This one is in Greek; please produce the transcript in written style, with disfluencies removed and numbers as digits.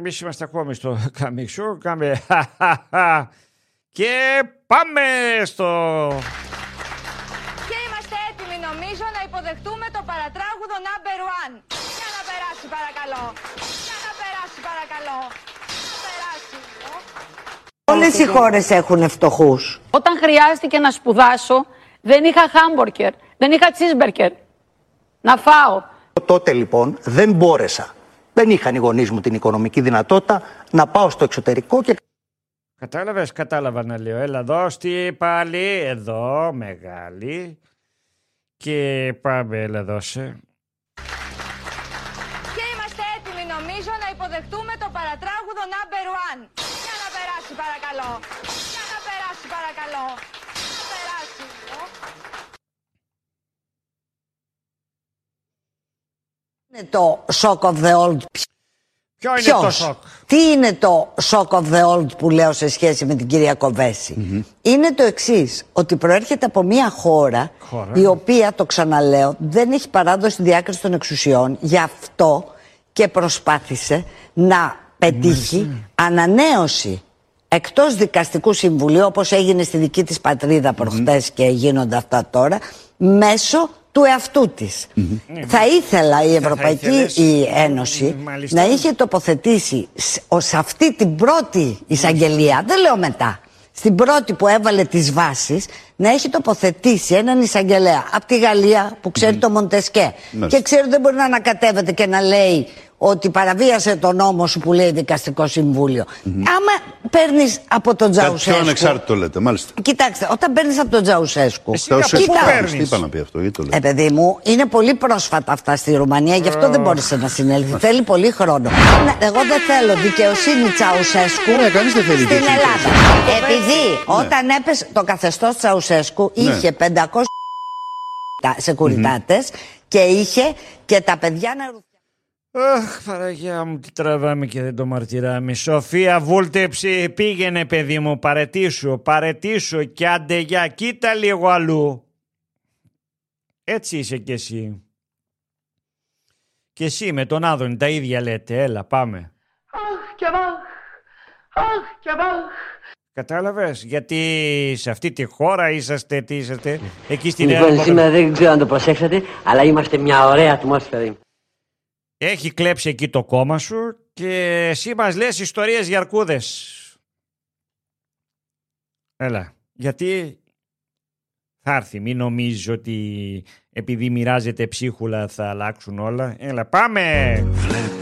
εμείς είμαστε ακόμη στο Καμιξού. Και πάμε στο... Και είμαστε έτοιμοι νομίζω να υποδεχτούμε το παρατράγουδο number one. Για να περάσει παρακαλώ. Για να περάσει παρακαλώ. Να περάσει. Όλες οι χώρες έχουν φτωχούς. Όταν χρειάστηκε να σπουδάσω, δεν είχα χάμπουργκερ, δεν είχα τσίσμπεργκερ να φάω. Τότε λοιπόν δεν μπόρεσα. Δεν είχαν οι γονείς μου την οικονομική δυνατότητα να πάω στο εξωτερικό και... Κατάλαβες, κατάλαβα να λέω. Έλα εδώ στη πάλι, εδώ, μεγάλη. Και πάμε, έλα δώσε. Και είμαστε έτοιμοι νομίζω να υποδεχτούμε το παρατράγουδο number one. Για να περάσει παρακαλώ. Για να περάσει παρακαλώ. Να περάσει. Είναι το shock of the old. Ποιο είναι το σοκ? Τι είναι το shock of the old που λέω σε σχέση με την κυρία Κοβέση? Είναι το εξής, ότι προέρχεται από μια χώρα η οποία, το ξαναλέω, δεν έχει παράδοση διάκριση των εξουσιών. Γι' αυτό και προσπάθησε να πετύχει ανανέωση εκτός δικαστικού συμβουλίου, όπως έγινε στη δική της πατρίδα προχτές και γίνονται αυτά τώρα, μέσω του εαυτού της. Θα ήθελα η Ευρωπαϊκή Ένωση να είχε τοποθετήσει σε αυτή την πρώτη εισαγγελία, δεν λέω μετά, στην πρώτη που έβαλε τις βάσεις, να έχει τοποθετήσει έναν εισαγγελέα από τη Γαλλία που ξέρει το Μοντεσκέ και ξέρει ότι δεν μπορεί να ανακατεύεται και να λέει ότι παραβίασε τον νόμο σου που λέει δικαστικό συμβούλιο. Άμα παίρνεις από τον Τζαουσέσκου. Κάτι πιο ανεξάρτητο λέτε, μάλιστα. Κοιτάξτε, όταν παίρνεις από τον Τζαουσέσκου. Τι είπα να πει αυτό, γιατί το λέτε? Παιδί μου, είναι πολύ πρόσφατα αυτά στη Ρουμανία, γι' αυτό δεν μπόρεσε να συνέλθει. Θέλει πολύ χρόνο. Εγώ δεν θέλω δικαιοσύνη Τσαουσέσκου στην Ελλάδα. Επειδή όταν έπεσε το καθεστώς Τσαουσέσκου είχε 500 σεκουριτάτες και είχε και τα παιδιά να... Αχ, Παναγιά μου, τι τραβάμε και δεν το μαρτυράμε. Σοφία Βούλτεψη, πήγαινε παιδί μου, παρετήσου και άντε για, κοίτα λίγο αλλού. Έτσι είσαι κι εσύ. Και εσύ με τον Άδωνη τα ίδια λέτε, έλα πάμε. Αχ και βαχ, αχ και βαχ. Κατάλαβες, γιατί σε αυτή τη χώρα είσαστε, τι είσαστε, εκεί στην Λοιπόν, σήμερα δεν ξέρω αν το προσέξατε, αλλά είμαστε μια ωραία ατμόσφαιρα. Έχει κλέψει εκεί το κόμμα σου και εσύ μας λες ιστορίες για αρκούδες. Έλα, γιατί θα έρθει, μην νομίζεις ότι επειδή μοιράζεται ψίχουλα θα αλλάξουν όλα. Έλα, πάμε!